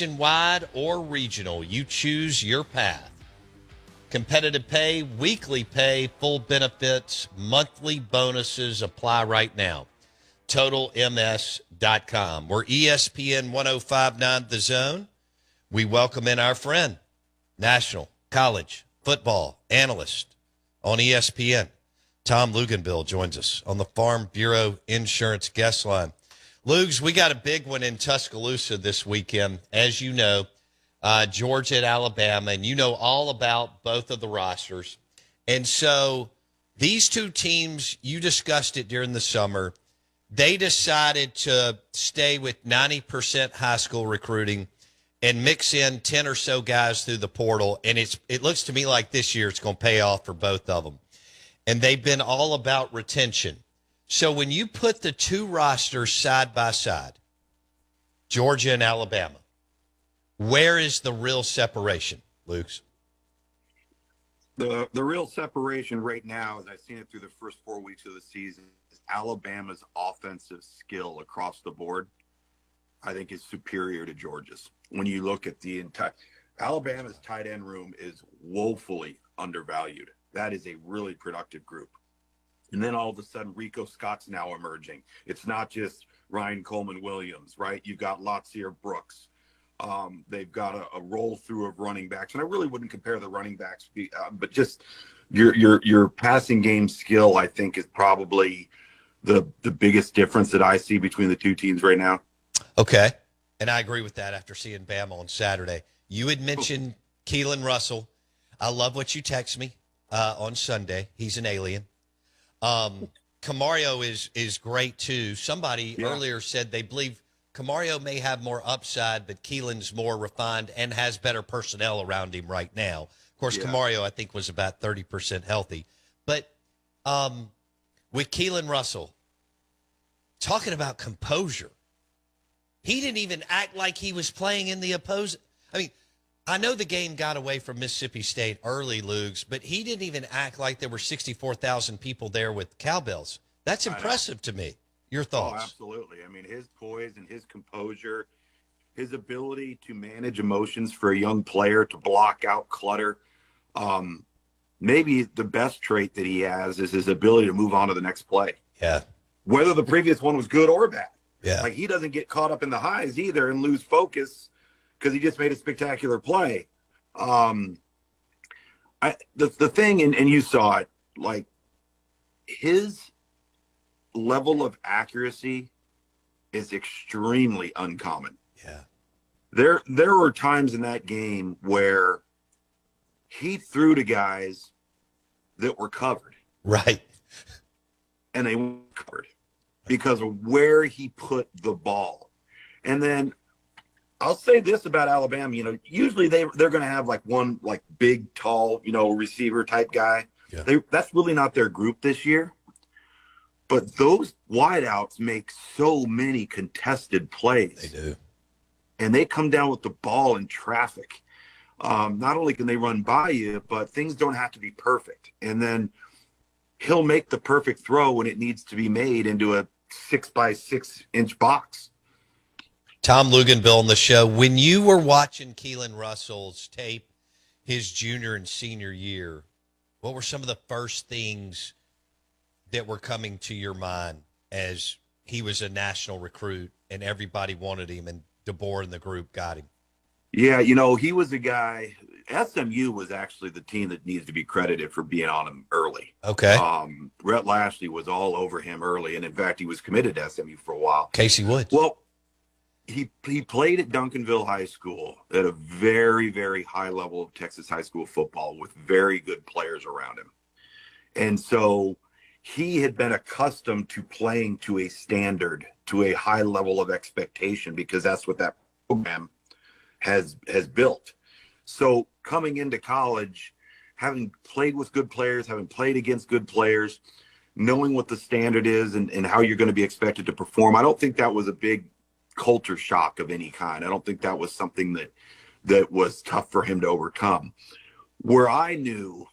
nationwide or regional, you choose your path. Competitive pay, weekly pay, full benefits, monthly bonuses apply right now. TotalMS.com. We're ESPN 1059 The Zone. We welcome in our friend, national college football analyst on ESPN. Tom Luginbill joins us on the Farm Bureau Insurance guest line. Lugs, we got a big one in Tuscaloosa this weekend. As you know, Georgia at Alabama, and you know all about both of the rosters. And so these two teams, you discussed it during the summer, they decided to stay with 90% high school recruiting and mix in 10 or so guys through the portal. And it looks to me like this year it's going to pay off for both of them. And they've been all about retention. So when you put the two rosters side by side, Georgia and Alabama, where is the real separation, Luke's? The real separation right now, as I've seen it through the first 4 weeks of the season, is Alabama's offensive skill across the board, I think, is superior to Georgia's. When you look at the entire Alabama's tight end room is woefully undervalued. That is a really productive group. And then all of a sudden, Rico Scott's now emerging. It's not just Ryan Coleman Williams, right? You've got Latsier Brooks. They've got a roll through of running backs, and I really wouldn't compare the running backs, but just your passing game skill, I think, is probably the biggest difference that I see between the two teams right now. Okay, and I agree with that after seeing Bama on Saturday. You had mentioned Keelan Russell. I love what you text me on Sunday. He's an alien. Camario is great too. Somebody earlier said they believe Camario may have more upside, but Keelan's more refined and has better personnel around him right now. Of course, Camario, I think, was about 30% healthy. But with Keelan Russell, talking about composure, he didn't even act like he was playing in the opposing. I mean, I know the game got away from Mississippi State early, Lugs, but he didn't even act like there were 64,000 people there with cowbells. That's impressive to me. Your thoughts? Oh, absolutely. I mean, his poise and his composure, his ability to manage emotions for a young player, to block out clutter. Maybe the best trait that he has is his ability to move on to the next play. Yeah. Whether the previous one was good or bad. Yeah. Like, he doesn't get caught up in the highs either and lose focus because he just made a spectacular play. The thing, and you saw it, like, his level of accuracy is extremely uncommon. Yeah. There were times in that game where he threw to guys that were covered. Right. And they weren't covered because of where he put the ball. And then I'll say this about Alabama, usually they're going to have like one like big, tall, receiver type guy. Yeah. That's really not their group this year. But those wideouts make so many contested plays. They do. And they come down with the ball in traffic. Not only can they run by you, but things don't have to be perfect. And then he'll make the perfect throw when it needs to be made into a 6x6 inch box. Tom Luginbill on the show. When you were watching Keelan Russell's tape his junior and senior year, what were some of the first things that were coming to your mind as he was a national recruit and everybody wanted him and DeBoer and the group got him? Yeah, he was a guy. SMU was actually the team that needs to be credited for being on him early. Okay. Rhett Lashley was all over him early, and in fact, he was committed to SMU for a while. Casey Woods. Well, he played at Duncanville High School at a very, very high level of Texas high school football with very good players around him. And so he had been accustomed to playing to a standard, to a high level of expectation, because that's what that program has built. So coming into college, having played with good players, having played against good players, knowing what the standard is and how you're going to be expected to perform, I don't think that was a big culture shock of any kind. I don't think that was something that was tough for him to overcome. Where I knew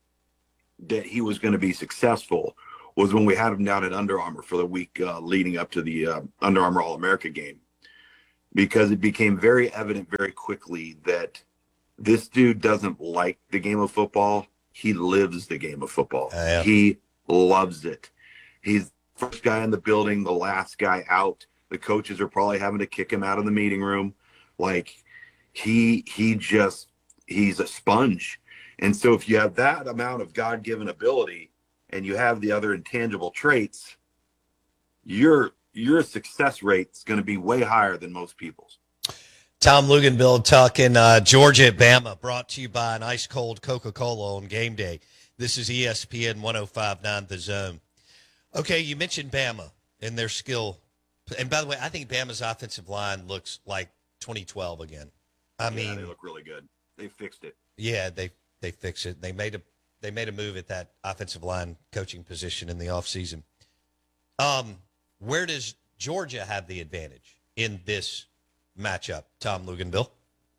that he was going to be successful was when we had him down at Under Armour for the week leading up to the Under Armour All-America game. because it became very evident very quickly that this dude doesn't like the game of football. He lives the game of football. Yeah. He loves it. He's the first guy in the building, the last guy out. The coaches are probably having to kick him out of the meeting room. Like he's a sponge. And so if you have that amount of God-given ability and you have the other intangible traits, your success rate is going to be way higher than most people's. Tom Luginbill talking Georgia at Bama, brought to you by an ice-cold Coca-Cola on game day. This is ESPN 105.9 The Zone. Okay, you mentioned Bama and their skill. And by the way, I think Bama's offensive line looks like 2012 again. I mean, they look really good. They fixed it. Yeah, they fixed it. They made a move at that offensive line coaching position in the offseason. Where does Georgia have the advantage in this matchup, Tom Luginbill?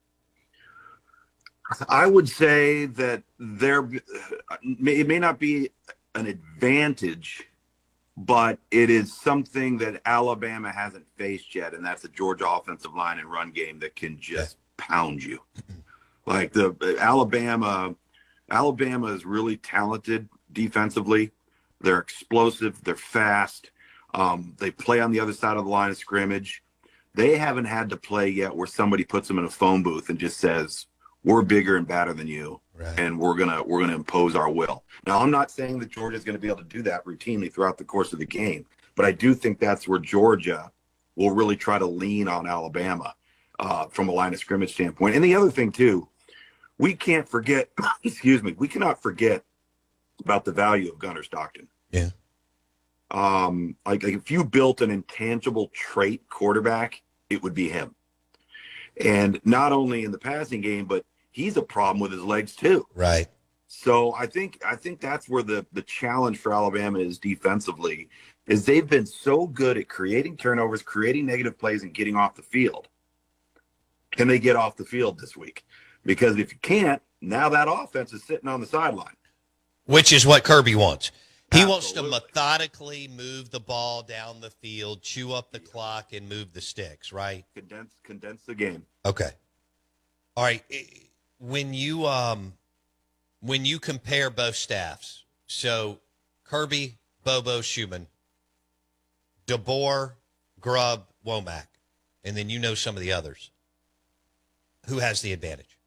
I would say that it may not be an advantage, but it is something that Alabama hasn't faced yet, and that's a Georgia offensive line and run game that can just pound you. Like Alabama is really talented defensively. They're explosive. They're fast. They play on the other side of the line of scrimmage. They haven't had to play yet where somebody puts them in a phone booth and just says, "We're bigger and badder than you, right, and we're gonna impose our will." Now, I'm not saying that Georgia's going to be able to do that routinely throughout the course of the game, but I do think that's where Georgia will really try to lean on Alabama from a line of scrimmage standpoint. And the other thing too, we can't forget. We cannot forget about the value of Gunnar Stockton. Yeah. Like if you built an intangible trait quarterback, it would be him. And not only in the passing game, but he's a problem with his legs too. Right. So I think that's where the challenge for Alabama is defensively, is they've been so good at creating turnovers, creating negative plays, and getting off the field. Can they get off the field this week? Because if you can't, now that offense is sitting on the sideline. Which is what Kirby wants. He Absolutely. wants to methodically move the ball down the field, chew up the clock, and move the sticks, right? Condense the game. Okay. All right. When you compare both staffs, so Kirby, Bobo, Schumann, DeBoer, Grubb, Womack, and then you know some of the others, who has the advantage?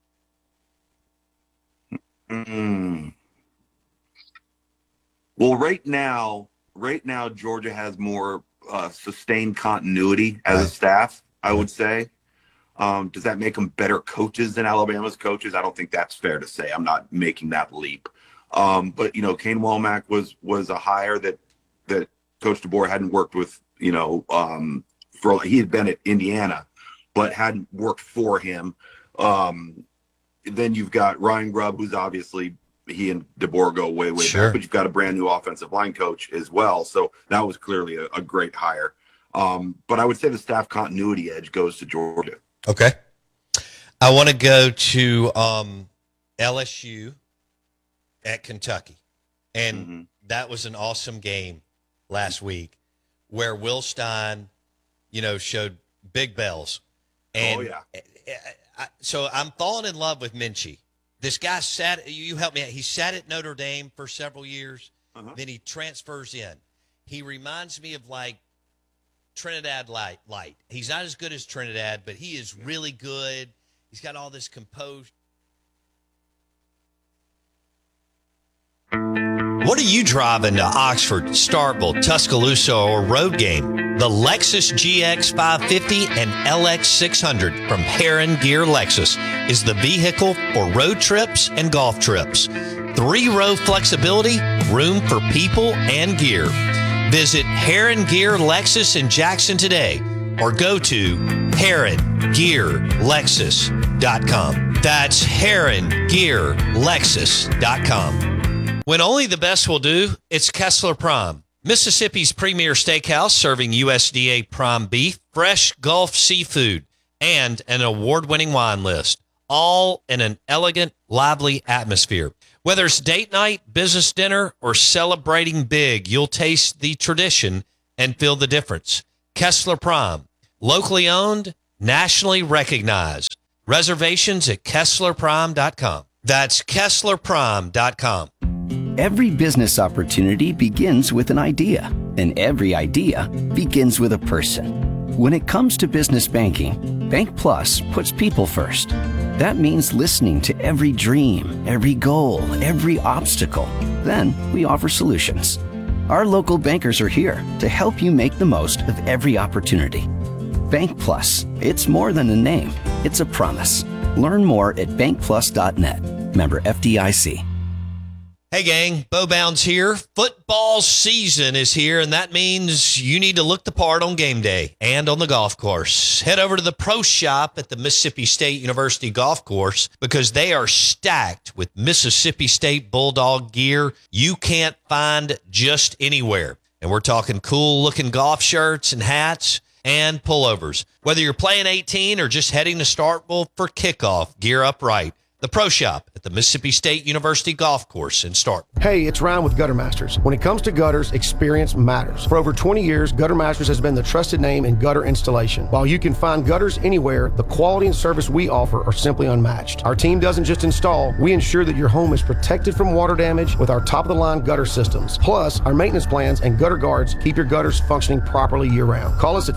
Well, right now, Georgia has more sustained continuity as a staff, I would say. Does that make them better coaches than Alabama's coaches? I don't think that's fair to say. I'm not making that leap. But, Kane Womack was a hire that Coach DeBoer hadn't worked with, he had been at Indiana, but hadn't worked for him. Then you've got Ryan Grubb, who's obviously – he and DeBoer go way back, but you've got a brand new offensive line coach as well. So that was clearly a great hire. But I would say the staff continuity edge goes to Georgia. Okay. I want to go to LSU at Kentucky. And that was an awesome game last week where Will Stein, showed big bells. And so I'm falling in love with Minchie. This guy you help me out. He sat at Notre Dame for several years. Then he transfers in. He reminds me of like Trinidad Light. He's not as good as Trinidad, but he is really good. He's got all this composed. What are you driving to Oxford, Starkville, Tuscaloosa, or Road Game? The Lexus GX 550 and LX 600 from Heron Gear Lexus is the vehicle for road trips and golf trips. 3-row flexibility, room for people and gear. Visit Heron Gear Lexus in Jackson today or go to HeronGearLexus.com. That's HeronGearLexus.com. When only the best will do, it's Kessler Prime, Mississippi's premier steakhouse serving USDA prime beef, fresh Gulf seafood, and an award-winning wine list, all in an elegant, lively atmosphere. Whether it's date night, business dinner, or celebrating big, you'll taste the tradition and feel the difference. Kessler Prime, locally owned nationally recognized. Reservations at KesslerPrime.com. That's KesslerPrime.com. Every business opportunity begins with an idea, and every idea begins with a person. When it comes to business banking, Bank Plus puts people first. That means listening to every dream, every goal, every obstacle. Then we offer solutions. Our local bankers are here to help you make the most of every opportunity. Bank Plus, it's more than a name, it's a promise. Learn more at bankplus.net. Member FDIC. Hey gang, Bo Bounds here. Football season is here, and that means you need to look the part on game day and on the golf course. Head over to the Pro Shop at the Mississippi State University Golf Course because they are stacked with Mississippi State Bulldog gear you can't find just anywhere. And we're talking cool-looking golf shirts and hats and pullovers. Whether you're playing 18 or just heading to Starkville for kickoff, gear up right. The Pro Shop at the Mississippi State University Golf Course in Starkville. Hey, it's Ryan with Gutter Masters. When it comes to gutters, experience matters. For over 20 years, Gutter Masters has been the trusted name in gutter installation. While you can find gutters anywhere, the quality and service we offer are simply unmatched. Our team doesn't just install, we ensure that your home is protected from water damage with our top-of-the-line gutter systems. Plus, our maintenance plans and gutter guards keep your gutters functioning properly year-round. Call us at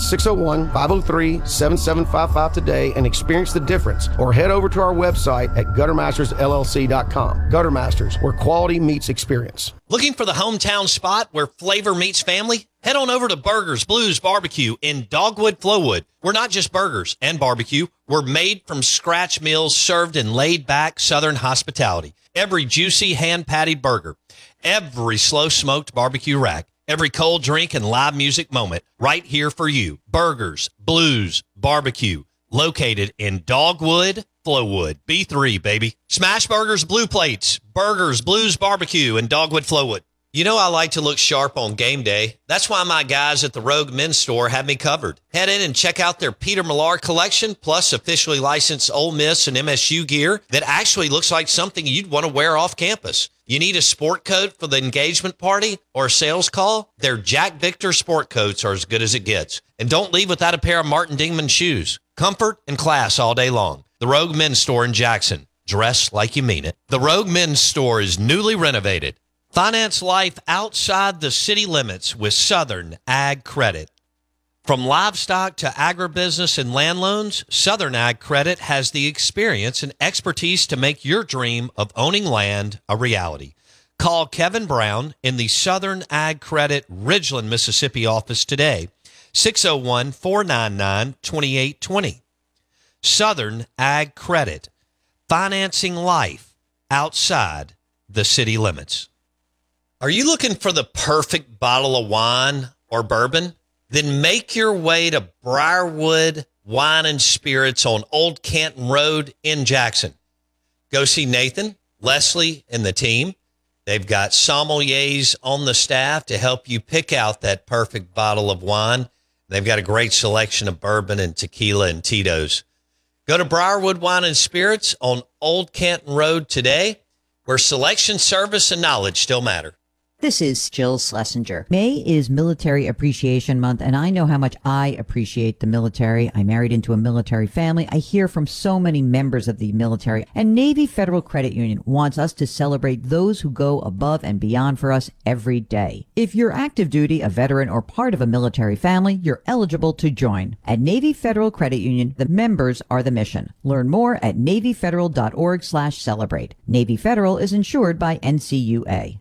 601-503-7755 today and experience the difference, or head over to our website at GutterMastersLLC.com. Gutter Masters, where quality meets experience. Looking for the hometown spot where flavor meets family? Head on over to Burgers Blues Barbecue in Dogwood, Flowwood. We're not just burgers and barbecue. We're made from scratch meals served in laid-back Southern hospitality. Every juicy hand-patted burger, every slow-smoked barbecue rack, every cold drink and live music moment right here for you. Burgers Blues Barbecue, located in Dogwood, Flowwood. B3, baby. Smash Burgers, Blue Plates. Burgers, Blues Barbecue, and Dogwood, Flowwood. You know I like to look sharp on game day. That's why my guys at the Rogue Men's Store have me covered. Head in and check out their Peter Millar collection, plus officially licensed Ole Miss and MSU gear that actually looks like something you'd want to wear off campus. You need a sport coat for the engagement party or a sales call? Their Jack Victor sport coats are as good as it gets. And don't leave without a pair of Martin Dingman shoes. Comfort and class all day long. The Rogue Men's Store in Jackson. Dress like you mean it. The Rogue Men's Store is newly renovated. Finance life outside the city limits with Southern Ag Credit. From livestock to agribusiness and land loans, Southern Ag Credit has the experience and expertise to make your dream of owning land a reality. Call Kevin Brown in the Southern Ag Credit Ridgeland, Mississippi office today, 601-499-2820. Southern Ag Credit, financing life outside the city limits. Are you looking for the perfect bottle of wine or bourbon? Then make your way to Briarwood Wine and Spirits on Old Canton Road in Jackson. Go see Nathan, Leslie, and the team. They've got sommeliers on the staff to help you pick out that perfect bottle of wine. They've got a great selection of bourbon and tequila and Tito's. Go to Briarwood Wine and Spirits on Old Canton Road today, where selection, service, and knowledge still matter. This is Jill Schlesinger. May is Military Appreciation Month, and I know how much I appreciate the military. I married into a military family. I hear from so many members of the military, and Navy Federal Credit Union wants us to celebrate those who go above and beyond for us every day. If you're active duty, a veteran, or part of a military family, you're eligible to join. At Navy Federal Credit Union, the members are the mission. Learn more at NavyFederal.org/celebrate. Navy Federal is insured by NCUA.